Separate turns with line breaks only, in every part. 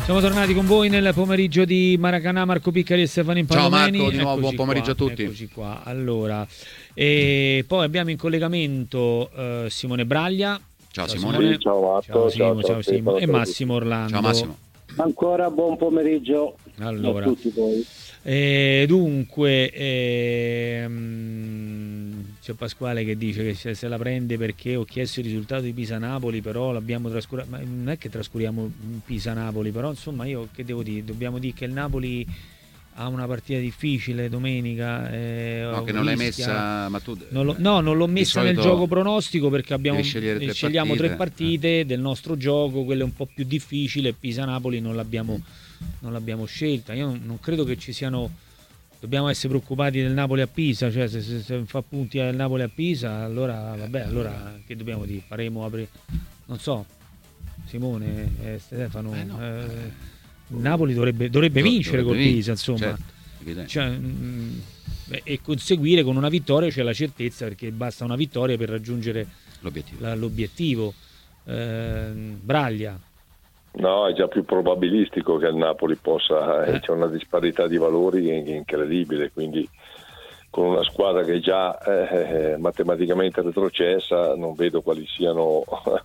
Siamo tornati con voi nel pomeriggio di Maracanã, Marco Piccari e Stefano Impallomeni.
Ciao Marco, di nuovo buon pomeriggio
qua,
a tutti.
Eccoci qua. Allora, e poi abbiamo in collegamento Simone Braglia.
Ciao Simone.
Sì, ciao Marco.
Ciao Simo. E Massimo Orlando.
Ciao Massimo.
Ancora buon pomeriggio
allora,
a tutti voi.
Dunque, c'è Pasquale che dice che se la prende perché ho chiesto il risultato di Pisa-Napoli, però l'abbiamo trascurato. Ma non è che trascuriamo Pisa-Napoli, però insomma io che devo dire? Dobbiamo dire che il Napoli ha una partita difficile domenica.
No, che non l'hai messa, ma tu...
non l'ho messa nel gioco pronostico perché scegliamo tre partite del nostro gioco, quella è un po' più difficile. Pisa-Napoli non l'abbiamo scelta. Io non credo che ci siano. Dobbiamo essere preoccupati del Napoli a Pisa, cioè se fa punti al Napoli a Pisa, allora vabbè, allora che dobbiamo dire? Faremo non so, Simone, Stefano, Napoli dovrebbe vincere col Pisa, insomma. Certo, e conseguire con una vittoria c'è la certezza, perché basta una vittoria per raggiungere l'obiettivo. Braglia.
No, è già più probabilistico che il Napoli possa, c'è una disparità di valori incredibile, quindi con una squadra che è già matematicamente retrocessa non vedo quali siano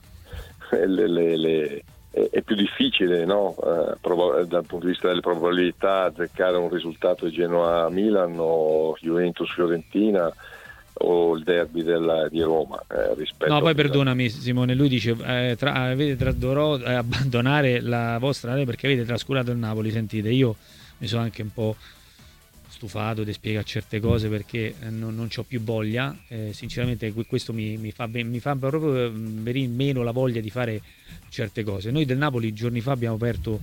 è più difficile, no? Dal punto di vista delle probabilità azzeccare un risultato di Genoa-Milan o Juventus-Fiorentina o il derby di Roma rispetto.
No, poi perdonami Simone, lui dice dovrò abbandonare la vostra area perché avete trascurato il Napoli. Sentite, io mi sono anche un po' stufato di spiegare certe cose perché non c'ho più voglia, sinceramente questo mi fa proprio venire meno la voglia di fare certe cose. Noi del Napoli giorni fa abbiamo aperto,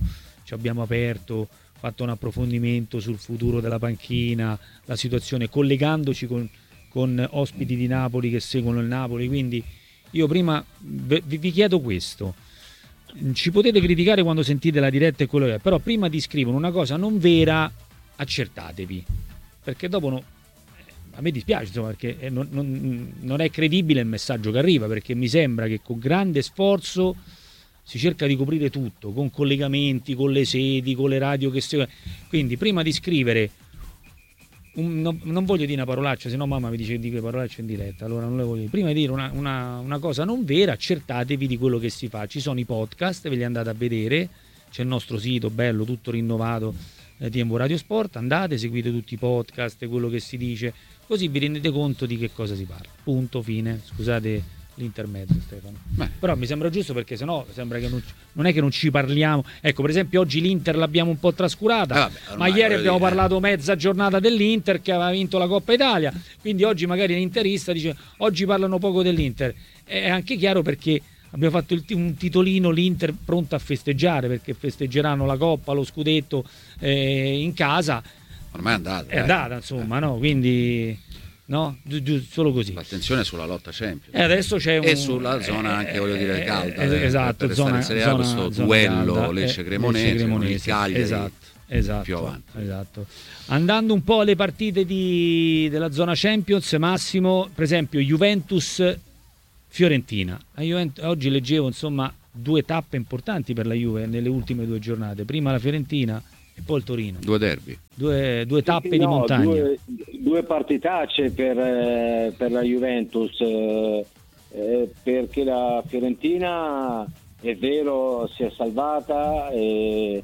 fatto un approfondimento sul futuro della panchina, la situazione, collegandoci con ospiti di Napoli che seguono il Napoli. Quindi io prima vi chiedo questo: ci potete criticare quando sentite la diretta e quello che è, però prima di scrivere una cosa non vera accertatevi, perché dopo a me dispiace, insomma, perché non è credibile il messaggio che arriva, perché mi sembra che con grande sforzo si cerca di coprire tutto, con collegamenti, con le sedi, con le radio che seguono. Quindi prima di scrivere non voglio dire una parolaccia, se no mamma mi dice di che parolaccia in diretta, allora non le voglio dire. Prima di dire una cosa non vera, accertatevi di quello che si fa. Ci sono i podcast, ve li andate a vedere, c'è il nostro sito bello, tutto rinnovato, Tempo Radio Sport, andate, seguite tutti i podcast, quello che si dice, così vi rendete conto di che cosa si parla. Punto, fine. Scusate l'intermezzo, Stefano. Però mi sembra giusto, perché sennò sembra che non è che non ci parliamo. Ecco, per esempio oggi l'Inter l'abbiamo un po' trascurata, ma ieri abbiamo parlato mezza giornata dell'Inter che aveva vinto la Coppa Italia, quindi oggi magari l'interista dice oggi parlano poco dell'Inter. È anche chiaro perché abbiamo fatto un titolino, l'Inter pronta a festeggiare, perché festeggeranno la Coppa, lo scudetto in casa.
Ormai è
andata insomma, no? Quindi no, solo così.
L'attenzione sulla lotta Champions.
Adesso c'è
e sulla zona anche voglio dire calda.
Esatto,
per zona questo duello Lecce-Cremonese, il Cagliari.
Esatto,
più avanti.
Esatto. Andando un po' alle partite della zona Champions, Massimo, per esempio Juventus-Fiorentina. Oggi leggevo insomma due tappe importanti per la Juve nelle ultime due giornate, prima la Fiorentina e poi il Torino.
Due derby.
Due tappe di montagna.
Due partitacce per la Juventus, perché la Fiorentina è vero si è salvata, è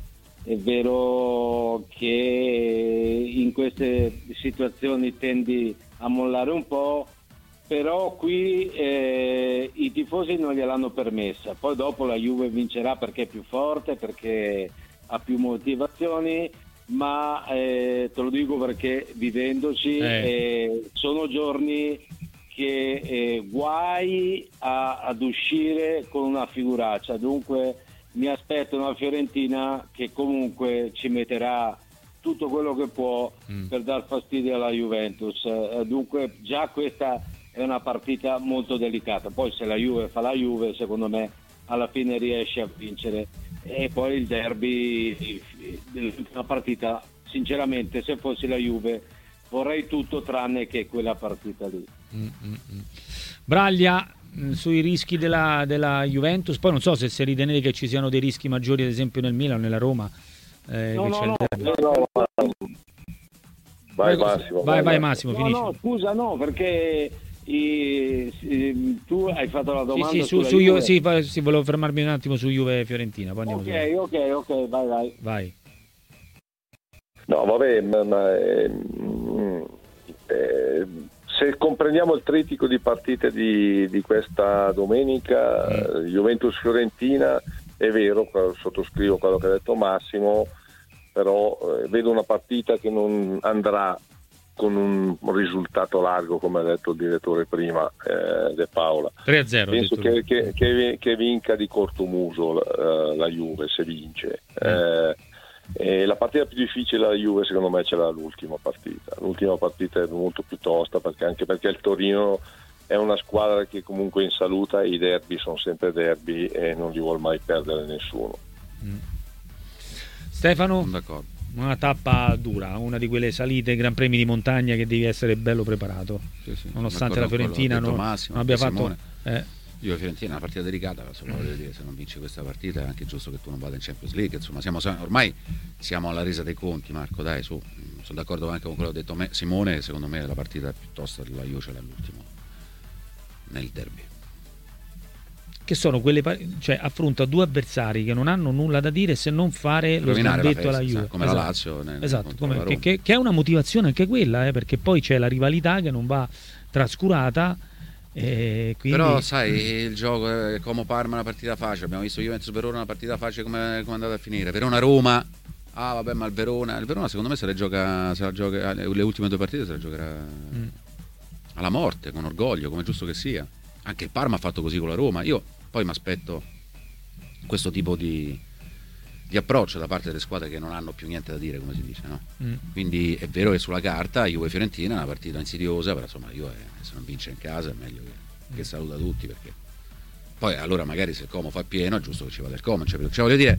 vero che in queste situazioni tendi a mollare un po', però qui i tifosi non gliel'hanno permessa. Poi dopo la Juve vincerà perché è più forte, perché ha più motivazioni, ma te lo dico perché vivendoci sono giorni che guai ad uscire con una figuraccia. Dunque mi aspetto una Fiorentina che comunque ci metterà tutto quello che può per dar fastidio alla Juventus. Dunque già questa è una partita molto delicata. Poi se la Juve fa la Juve, secondo me alla fine riesce a vincere. E poi il derby dell'ultima partita, sinceramente se fossi la Juve vorrei tutto tranne che quella partita lì.
Braglia, sui rischi della Juventus, poi non so se ritenete che ci siano dei rischi maggiori ad esempio nel Milan o nella Roma.
No,
vai Massimo.
Vai Massimo, finisci.
No, scusa, no, perché tu hai fatto la domanda
su Juve. Sì, volevo fermarmi un attimo su Juve e Fiorentina, poi andiamo
ok, vai.
No, vabbè, se comprendiamo il trittico di partite di questa domenica, Juventus-Fiorentina, è vero, sottoscrivo quello che ha detto Massimo, però vedo una partita che non andrà con un risultato largo, come ha detto il direttore prima, De Paola.
3-0.
Penso che vinca di cortomuso la Juve, se vince. La partita più difficile della Juve secondo me ce l'ha l'ultima partita è molto più tosta, anche perché il Torino è una squadra che comunque in salute, i derby sono sempre derby e non li vuol mai perdere nessuno.
Stefano, d'accordo. Una tappa dura, una di quelle salite Gran Premi di montagna che devi essere bello preparato, sì, nonostante la Fiorentina non abbia fatto
Io la Fiorentina è una partita delicata, voglio dire, se non vinci questa partita è anche giusto che tu non vada in Champions League, insomma ormai siamo alla resa dei conti, Marco, dai, su, sono d'accordo anche con quello che ha detto Simone, secondo me la partita piuttosto della Juve ce l'ha all'ultimo nel derby,
che sono quelle cioè affronta due avversari che non hanno nulla da dire se non fare lo sgambetto alla Juve,
come la Lazio,
che è una motivazione anche quella, perché poi c'è la rivalità che non va trascurata. Quindi...
Però sai, il gioco Como Parma è una partita facile, abbiamo visto Juventus Verona una partita facile, come è andata a finire. Verona Roma, vabbè, ma il Verona secondo me se la gioca le ultime due partite se la giocherà alla morte, con orgoglio, come è giusto che sia. Anche il Parma ha fatto così con la Roma. Io poi mi aspetto questo tipo di approccio da parte delle squadre che non hanno più niente da dire, come si dice, no? Quindi è vero che sulla carta Juve-Fiorentina è una partita insidiosa, però insomma Juve se non vince in casa è meglio che saluta tutti, perché poi allora magari se il Como fa pieno è giusto che ci vada il Como, cioè voglio dire,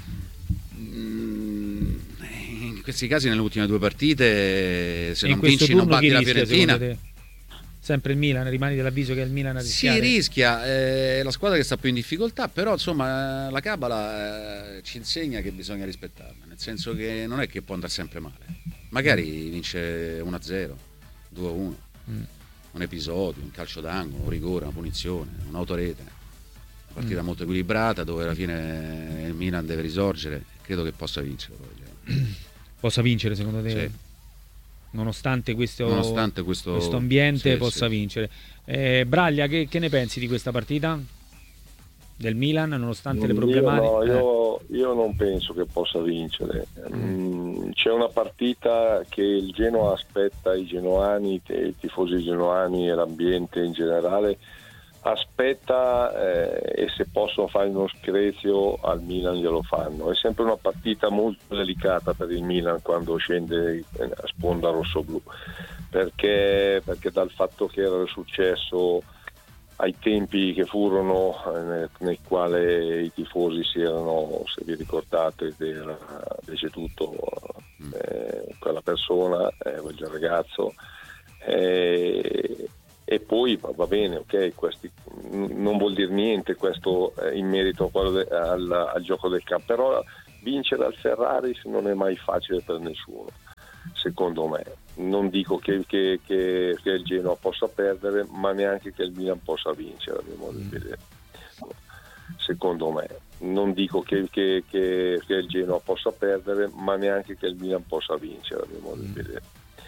in questi casi nelle ultime due partite se non vinci non batti la Fiorentina.
Sempre il Milan, rimani dell'avviso che è il Milan a rischiare?
Si rischia, è la squadra che sta più in difficoltà, però insomma la Cabala ci insegna che bisogna rispettarla, nel senso che non è che può andare sempre male, magari vince 1-0, 2-1, un episodio, un calcio d'angolo, un rigore, una punizione, un'autorete, una partita molto equilibrata dove alla fine il Milan deve risorgere, credo che possa vincere.
Possa vincere secondo te?
Sì.
Nonostante questo ambiente possa vincere. Braglia, che ne pensi di questa partita del Milan, nonostante le problematiche?
Io non penso che possa vincere. C'è una partita che il Genoa aspetta, i genoani, i tifosi genoani e l'ambiente in generale aspetta, e se possono fare uno screzio al Milan glielo fanno. È sempre una partita molto delicata per il Milan quando scende a sponda rosso-blu, perché dal fatto che era successo ai tempi che furono nel quale i tifosi si erano, se vi ricordate, era deceduto quella persona, quel ragazzo, e poi va bene, ok, questi non vuol dire niente questo in merito a quello al gioco del campo, però vincere al Ferraris non è mai facile per nessuno, secondo me. Non dico che il Genoa possa perdere, ma neanche che il Milan possa vincere, a mio modo di vedere. Secondo me, non dico che il Genoa possa perdere, ma neanche che il Milan possa vincere, a mio modo di vedere.